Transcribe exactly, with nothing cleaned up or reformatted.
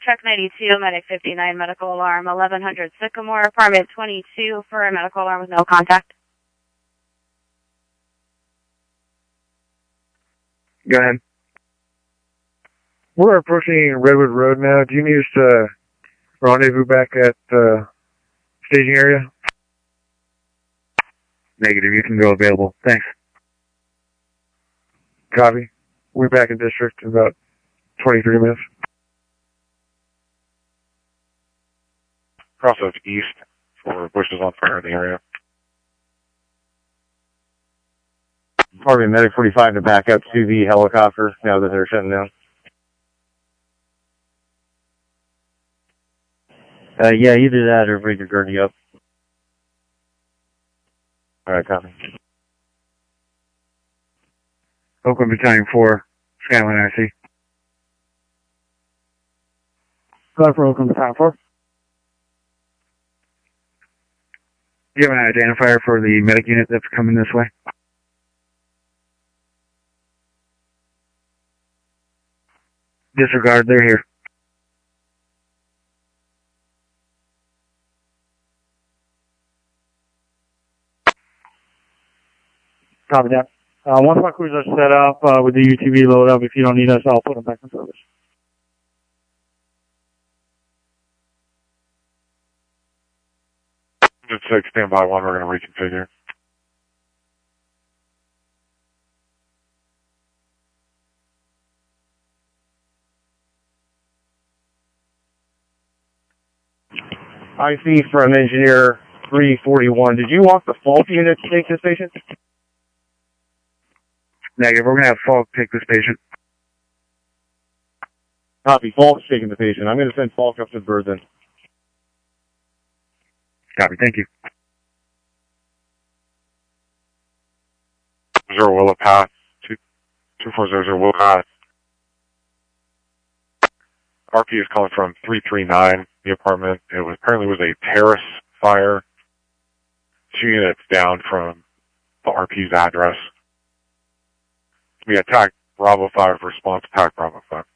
Truck ninety-two, Medic fifty-nine, medical alarm, eleven hundred Sycamore, apartment twenty-two for a medical alarm with no contact. Go ahead. We're approaching Redwood Road now. Do you need us to rendezvous back at the staging area? Negative. You can go available. Thanks. Copy. We're back in district in about twenty-three minutes. Crossroads east for bushes on fire in the area. Probably Medic forty-five to back up to the helicopter now that they're shutting down. Uh, yeah, either that or bring your gurney up. Alright, copy. Oakland Battalion four, Skyline I C. Go for Oakland Battalion four. Do you have an identifier for the medic unit that's coming this way? Disregard, they're here. Copy that. Uh, once my crews are set up uh, with the U T V load up, if you don't need us, I'll put them back in service. Just six, stand by one, we're going to reconfigure. I C from engineer three forty-one. Did you want the Falk unit to take this patient? Negative. We're going to have Falk take this patient. Copy. Falk's taking the patient. I'm going to send Falk up to the bird then. Copy. Thank you. Zero Willow Path. Two, two four zero zero Willow Path. R P is calling from three three nine, the apartment. It was apparently was a terrace fire. Two units down from the R P's address. We attacked Bravo five, response attack Bravo five.